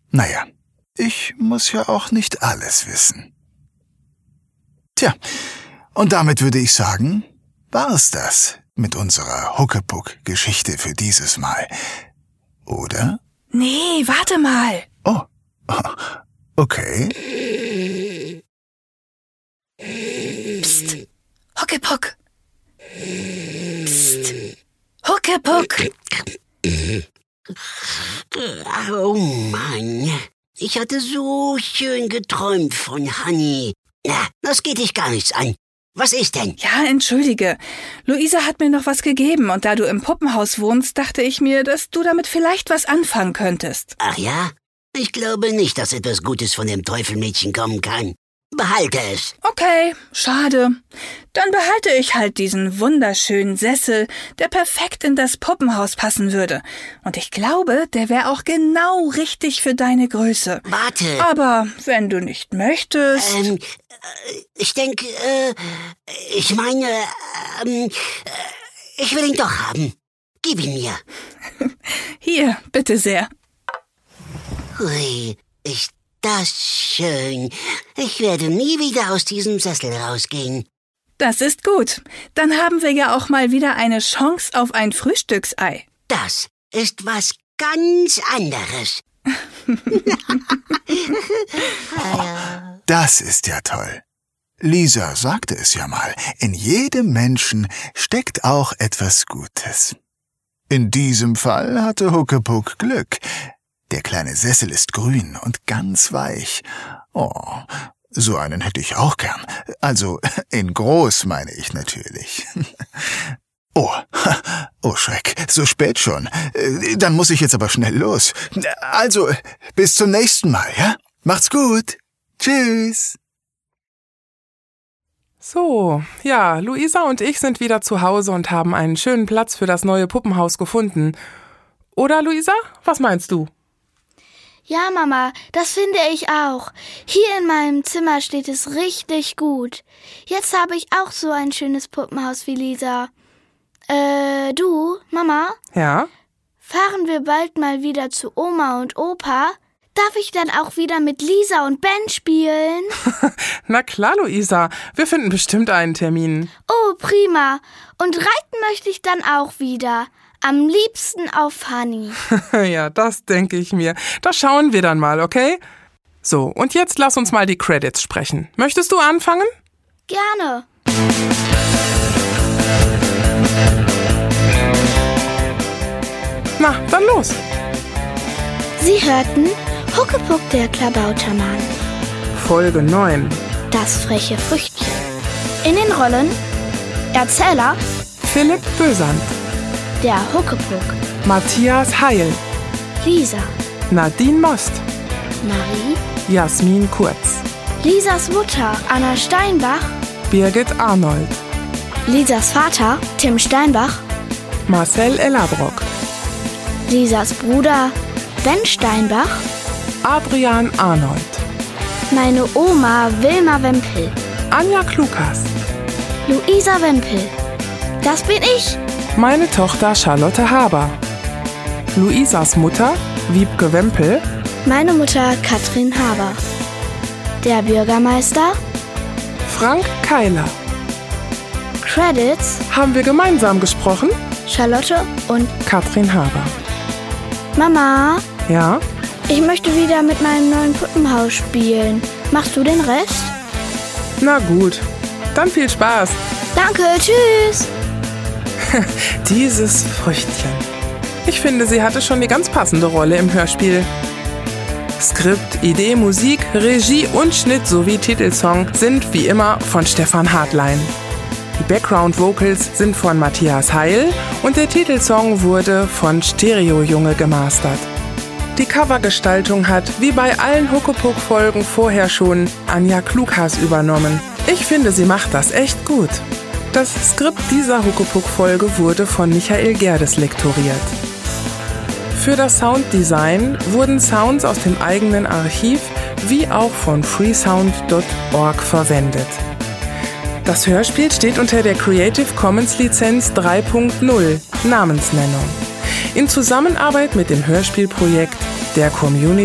Naja, ich muss ja auch nicht alles wissen. Tja, und damit würde ich sagen, war's das mit unserer Huckepuck-Geschichte für dieses Mal. Oder? Nee, warte mal. Oh, okay. Psst, Huckepuck. Psst, Huckepuck. Oh Mann, ich hatte so schön geträumt von Honey. Na, das geht dich gar nichts an. Was ist denn? Ja, entschuldige. Luisa hat mir noch was gegeben und da du im Puppenhaus wohnst, dachte ich mir, dass du damit vielleicht was anfangen könntest. Ach ja? Ich glaube nicht, dass etwas Gutes von dem Teufelmädchen kommen kann. Behalte es. Okay, schade. Dann behalte ich halt diesen wunderschönen Sessel, der perfekt in das Puppenhaus passen würde. Und ich glaube, der wäre auch genau richtig für deine Größe. Warte. Aber wenn du nicht möchtest... Ich denke, ich will ihn doch haben. Gib ihn mir. Hier, bitte sehr. Hui, ist das schön. Ich werde nie wieder aus diesem Sessel rausgehen. Das ist gut. Dann haben wir ja auch mal wieder eine Chance auf ein Frühstücksei. Das ist was ganz anderes. Das ist ja toll. Lisa sagte es ja mal, in jedem Menschen steckt auch etwas Gutes. In diesem Fall hatte Huckepuck Glück. Der kleine Sessel ist grün und ganz weich. Oh, so einen hätte ich auch gern. Also in groß meine ich natürlich. Oh Schreck, so spät schon. Dann muss ich jetzt aber schnell los. Also, bis zum nächsten Mal, ja? Macht's gut. Tschüss. So, ja, Luisa und ich sind wieder zu Hause und haben einen schönen Platz für das neue Puppenhaus gefunden. Oder, Luisa? Was meinst du? Ja, Mama, das finde ich auch. Hier in meinem Zimmer steht es richtig gut. Jetzt habe ich auch so ein schönes Puppenhaus wie Lisa. Du, Mama? Ja? Fahren wir bald mal wieder zu Oma und Opa? Darf ich dann auch wieder mit Lisa und Ben spielen? Na klar, Luisa. Wir finden bestimmt einen Termin. Oh, prima. Und reiten möchte ich dann auch wieder. Am liebsten auf Honey. Ja, das denke ich mir. Das schauen wir dann mal, okay? So, und jetzt lass uns mal die Credits sprechen. Möchtest du anfangen? Gerne. Na, dann los. Sie hörten Huckepuck, der Klabautermann. Folge 9. Das freche Früchtchen. In den Rollen Erzähler Philipp Bösand, der Huckepuck, Matthias Heil, Lisa, Nadine Most, Marie, Jasmin Kurz, Lisas Mutter Anna Steinbach, Birgit Arnold, Lisas Vater Tim Steinbach, Marcel Ellerbrock, Lisas Bruder Ben Steinbach, Adrian Arnold, meine Oma Wilma Wempel, Anja Klukas, Luisa Wempel. Das bin ich. meine Tochter Charlotte Haber, Luisas Mutter Wiebke Wempel, Meine Mutter Katrin Haber. Der Bürgermeister. Frank Keiler. Credits Haben wir gemeinsam gesprochen? Charlotte und Katrin Haber. Mama. Ja? Ich möchte wieder mit meinem neuen Puppenhaus spielen. Machst du den Rest? Na gut, dann viel Spaß. Danke, tschüss. Dieses Früchtchen. Ich finde, sie hatte schon die ganz passende Rolle im Hörspiel. Skript, Idee, Musik, Regie und Schnitt sowie Titelsong sind wie immer von Stefan Hartlein. Die Background-Vocals sind von Matthias Heil und der Titelsong wurde von Stereojunge gemastert. Die Covergestaltung hat, wie bei allen Huckepuck-Folgen vorher schon, Anja Klukas übernommen. Ich finde, sie macht das echt gut. Das Skript dieser Huckepuck-Folge wurde von Michael Gerdes lektoriert. Für das Sounddesign wurden Sounds aus dem eigenen Archiv wie auch von freesound.org verwendet. Das Hörspiel steht unter der Creative Commons Lizenz 3.0 Namensnennung in Zusammenarbeit mit dem Hörspielprojekt der Community